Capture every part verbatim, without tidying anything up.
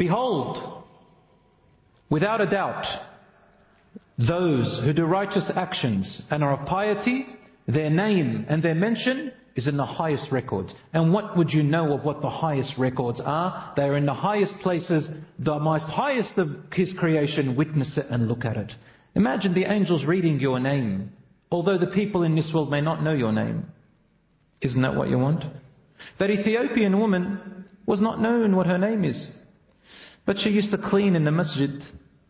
Behold, without a doubt, those who do righteous actions and are of piety, their name and their mention is in the highest records. And what would you know of what the highest records are? They are in the highest places, the most highest of His creation. Witness it and look at it. Imagine the angels reading your name, although the people in this world may not know your name. Isn't that what you want? That Ethiopian woman was not known what her name is, but she used to clean in the masjid.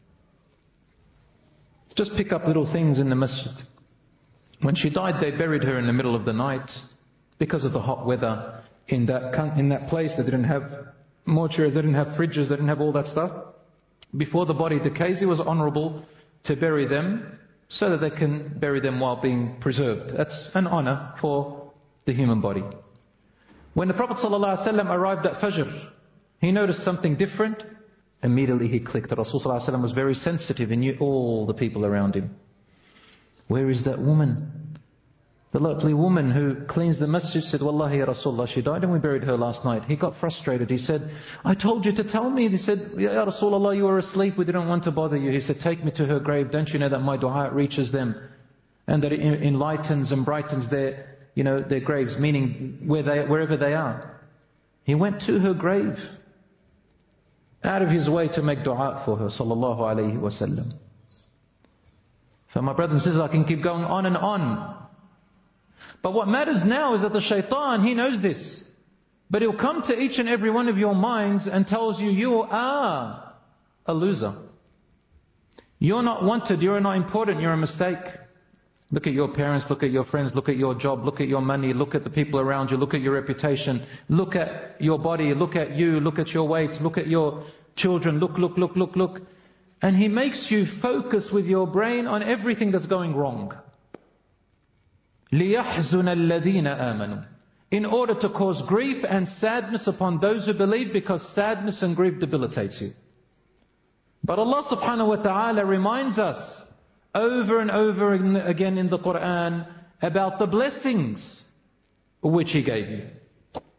Just pick up little things in the masjid. When she died, they buried her in the middle of the night because of the hot weather in that in that place. They didn't have mortuaries, they didn't have fridges, they didn't have all that stuff. Before the body decays, it was honorable to bury them so that they can bury them while being preserved. That's an honor for the human body. When the Prophet ﷺ arrived at Fajr, he noticed something different. Immediately he clicked. Rasul ﷺ was very sensitive. He knew all the people around him. Where is that woman? The lovely woman who cleans the masjid said, Wallahi ya Rasulullah, she died and we buried her last night. He got frustrated. He said, I told you to tell me. He said, Ya Rasulullah, you were asleep. We didn't want to bother you. He said, take me to her grave. Don't you know that my dua reaches them? And that it enlightens and brightens their, you know, their graves, meaning where they, wherever they are. He went to her grave, out of his way to make dua for her, sallallahu alayhi wa sallam. So my brothers and sisters, I can keep going on and on. But what matters now is that the shaitan, he knows this. But he'll come to each and every one of your minds and tells you, you are a loser. You're not wanted, you're not important, you're a mistake. Look at your parents, look at your friends, look at your job, look at your money, look at the people around you, look at your reputation, look at your body, look at you, look at your weight, look at your children, look, look, look, look, look. And he makes you focus with your brain on everything that's going wrong. لِيَحْزُنَ الَّذِينَ آمَنُوا, in order to cause grief and sadness upon those who believe, because sadness and grief debilitates you. But Allah subhanahu wa ta'ala reminds us over and over again in the Quran about the blessings which He gave you.